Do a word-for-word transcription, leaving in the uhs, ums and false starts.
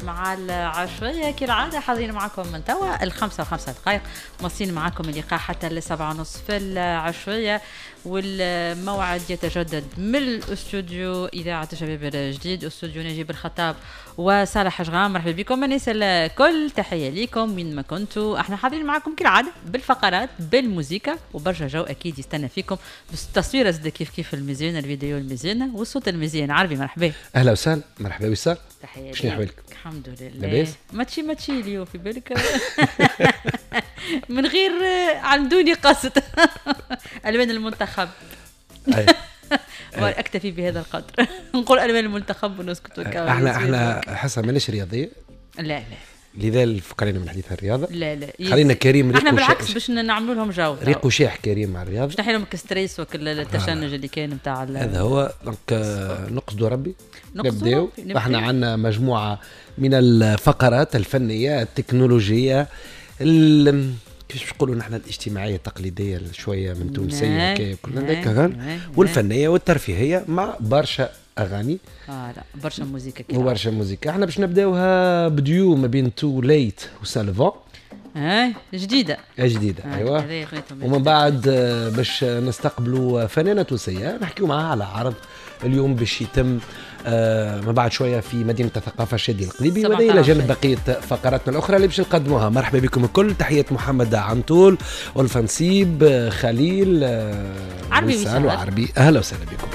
مع العشرية كالعادة حاضرين معكم من توا الخمسة وخمسة دقائق، مواصلين معكم اللقاء حتى السبعة ونصف في العشرية، والموعد يتجدد من الاستوديو إذاعة الشباب الجديد، استوديو نجيب الخطاب وصالح جغام. مرحبا بكم الناس الكل، تحية ليكم من ما كنتوا. احنا حاضرين معكم كالعادة بالفقرات بالموسيقى، وبرجع جو أكيد يستنى فيكم بالتصوير زد كيف كيف المزيان، الفيديو المزيان والصوت المزيان. عربي مرحبا. أهلا وسهلا. مرحبا وسهلا. تحية. شنو أحوالك؟ الحمد لله. لاباس؟ ما تشي ما تشي اليوم في بالك من غير عندوني قصد ألوان المنتخب. واكتفي بهذا القدر. نقول ألوان المنتخب ونسكت. احنا احنا حسب ماناش رياضيه. لا لا لذلك فكرنا من حديث الرياضه. لا لا خلينا كريم ريق احنا بالعكس باش نعملوا لهم جو ريق وشاح كريم مع الرياضه، باش نحي لهم الستريس وكل التشنج اللي كان نتاع هذا هو. دونك نقصدوا ربي نبداو. احنا عندنا مجموعه من الفقرات الفنيه التكنولوجيه كيفاش نقولوا نحن الاجتماعيه التقليديه شويه من تونسيه كي كنا ذاك، والفنيه والترفيهيه مع برشا اغاني. اه لا برشا موسيقى كده وبرشا موسيقى. احنا باش نبداوها بديو ما بين تو ليت وسالفون. اه جديده جديده آه ايوه. ومن بعد باش نستقبلوا فنانه تونسيه نحكيو معها على عرض اليوم باش يتم آه ما بعد شويه في مدينه الثقافه الشادي القليبي، وهذا الى جانب بقيه فقراتنا الاخرى اللي باش نقدموها. مرحبا بكم الكل. تحيه محمد عنتول والفنسيب خليل آه عربي وعربي. اهلا وسهلا بكم.